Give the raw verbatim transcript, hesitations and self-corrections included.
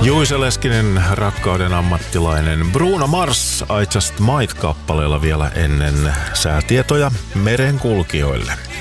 Juise Leskinen, rakkauden ammattilainen. Bruno Mars, I Just Might -kappaleella vielä ennen säätietoja merenkulkijoille.